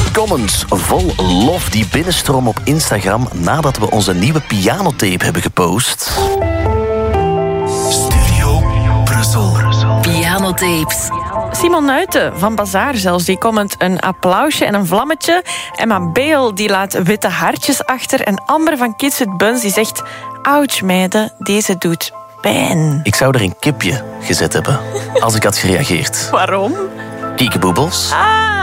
Comments vol lof die binnenstroom op Instagram nadat we onze nieuwe pianotape hebben gepost. Studio Brussel. Pianotapes. Simon Nuiten van Bazaar zelfs, die comment een applausje en een vlammetje. Emma Beel die laat witte hartjes achter. En Amber van Kids with Buns die zegt... Ouch meiden, deze doet pijn. Ik zou er een kipje gezet hebben als ik had gereageerd. Waarom? Kiekeboebels.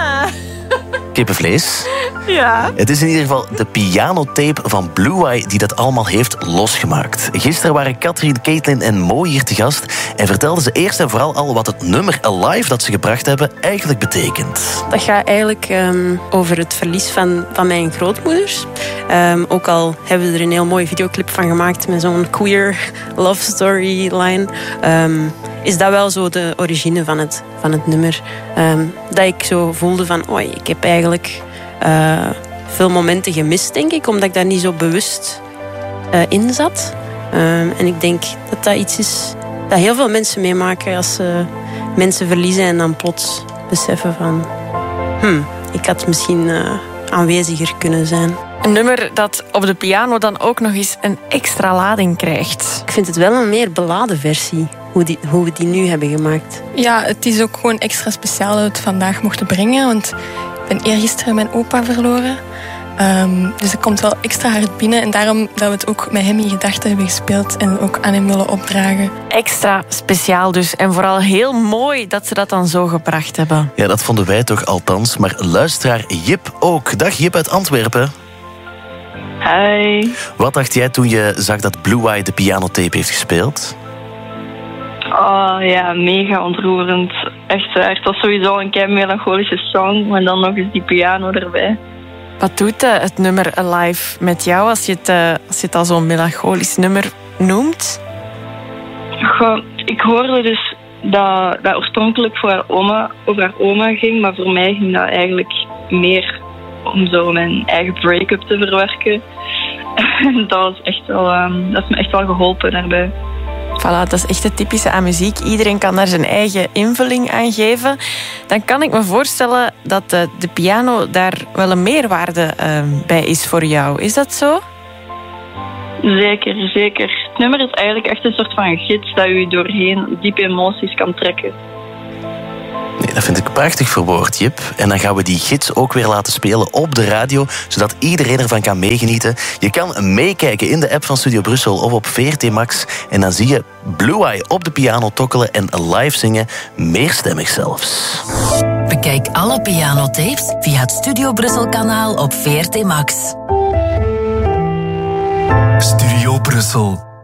Kippenvlees. Ja. Het is in ieder geval de pianotape van Blue Eye die dat allemaal heeft losgemaakt. Gisteren waren Katrien, Caitlin en Mo hier te gast en vertelden ze eerst en vooral al wat het nummer Alive dat ze gebracht hebben eigenlijk betekent. Dat gaat eigenlijk over het verlies van mijn grootmoeders. Ook al hebben we er een heel mooie videoclip van gemaakt met zo'n queer love storyline. Is dat wel zo de origine van het nummer. Dat ik zo voelde van, oei, ik heb eigenlijk veel momenten gemist, denk ik, omdat ik daar niet zo bewust in zat. En ik denk dat dat iets is dat heel veel mensen meemaken als ze mensen verliezen en dan plots beseffen van, ik had misschien aanweziger kunnen zijn. Een nummer dat op de piano dan ook nog eens een extra lading krijgt. Ik vind het wel een meer beladen versie, hoe we die nu hebben gemaakt. Ja, het is ook gewoon extra speciaal dat we het vandaag mochten brengen, want ik ben eergisteren mijn opa verloren. Dus het komt wel extra hard binnen en daarom dat we het ook met hem in gedachten hebben gespeeld en ook aan hem willen opdragen. Extra speciaal dus en vooral heel mooi dat ze dat dan zo gebracht hebben. Ja, dat vonden wij toch althans, maar luisteraar Jip ook. Dag Jip uit Antwerpen. Hi. Wat dacht jij toen je zag dat Blue Eye de pianotape heeft gespeeld? Oh ja, mega ontroerend. Echt waar. Het was sowieso een kei melancholische song, maar dan nog eens die piano erbij. Wat doet het nummer Alive met jou als je het al zo'n melancholisch nummer noemt? Goh, ik hoorde dus dat oorspronkelijk over haar oma ging, maar voor mij ging dat eigenlijk meer om zo mijn eigen break-up te verwerken. Dat heeft me echt wel geholpen daarbij. Voilà, dat is echt het typische aan muziek. Iedereen kan daar zijn eigen invulling aan geven. Dan kan ik me voorstellen dat de piano daar wel een meerwaarde bij is voor jou. Is dat zo? Zeker, zeker. Het nummer is eigenlijk echt een soort van gids dat u doorheen diepe emoties kan trekken. Nee, dat vind ik prachtig verwoord, Jip. En dan gaan we die gids ook weer laten spelen op de radio, zodat iedereen ervan kan meegenieten. Je kan meekijken in de app van Studio Brussel of op VRT Max. En dan zie je Blue Eye op de piano tokkelen en live zingen, meerstemmig zelfs. Bekijk alle pianotapes via het Studio Brussel kanaal op VRT Max. Studio Brussel.